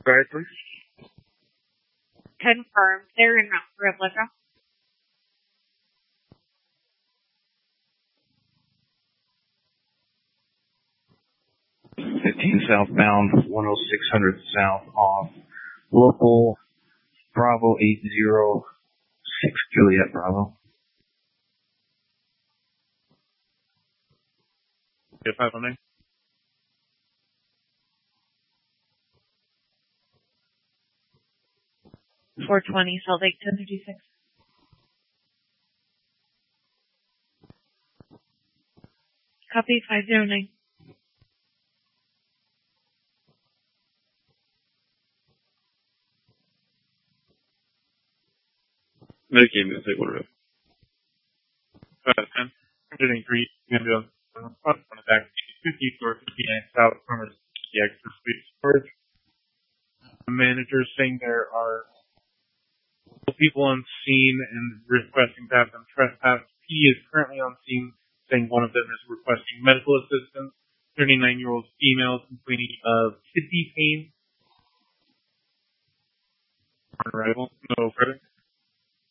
ahead, please. Confirmed. They're in Mount Replica. 15 southbound, 10600 south off. Local Bravo 806 Juliet Bravo. Get 509. .420 Salt Lake 1056. Copy 509. Medicaid will take one of it. 10. Getting 3. Ambulance. On attack 50 or 59 south from the extra speed storage. The manager saying there are people on scene and requesting to have them trespass. PD is currently on scene, saying one of them is requesting medical assistance. 39-year-old female complaining of kidney pain. On arrival, no credit.